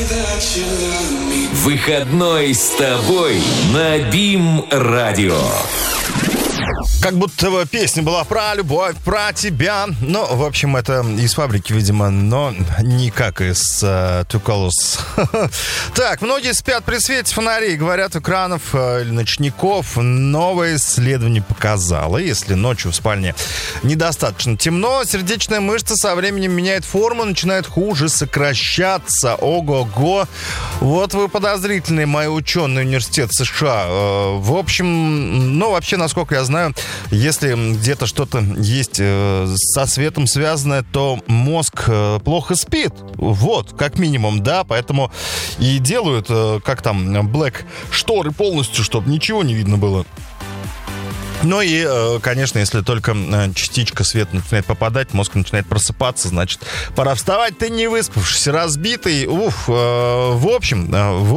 Выходной с тобой на БИМ-радио. Как будто песня была про любовь, про тебя. Ну, в общем, это из фабрики, видимо, но не как из Two Colors. Так, многие спят при свете фонарей, говорят, экранов или ночников. Новое исследование показало, если ночью в спальне недостаточно темно, сердечная мышца со временем меняет форму, начинает хуже сокращаться. Ого-го. Вот вы подозрительные, мои ученые университет США. В общем, ну, вообще, насколько я знаю, если где-то что-то есть со светом связанное, то мозг плохо спит. Вот, как минимум, да. Поэтому и делают, как там, black шторы полностью, чтобы ничего не видно было. Ну и, конечно, если только частичка света начинает попадать, мозг начинает просыпаться, значит, пора вставать. Ты не выспавшийся, разбитый. В общем,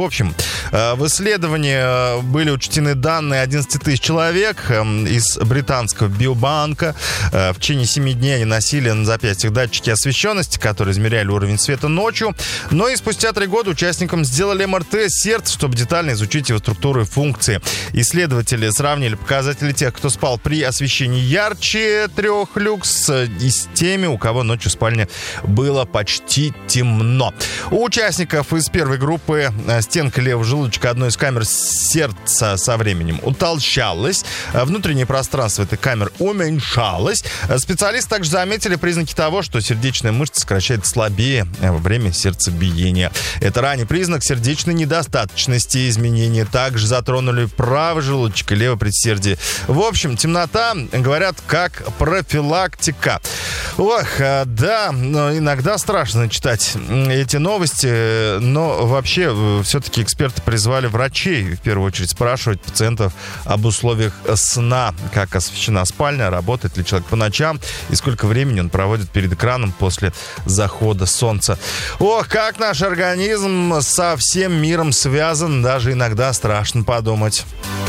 в исследовании были учтены данные 11 тысяч человек из британского биобанка. В течение 7 дней они носили на запястьях датчики освещенности, которые измеряли уровень света ночью. Но и спустя 3 года участникам сделали МРТ сердца, чтобы детально изучить его структуру и функции. Исследователи сравнили показатели тех, кто спал при освещении ярче 3 люкс, и с теми, у кого ночью в спальне было почти темно. У участников из первой группы стенка левого желудочка одной из камер сердца со временем утолщалась, внутреннее пространство этой камеры уменьшалось. Специалисты также заметили признаки того, что сердечная мышца сокращается слабее во время сердцебиения. Это ранний признак сердечной недостаточности. Изменения также затронули правый желудочек и левое предсердие. В общем, темнота, говорят, как профилактика. Ох, да, но иногда страшно читать эти новости, но вообще все-таки эксперты призвали врачей в первую очередь спрашивать пациентов об условиях сна, как освещена спальня, работает ли человек по ночам и сколько времени он проводит перед экраном после захода солнца. Ох, как наш организм со всем миром связан, даже иногда страшно подумать.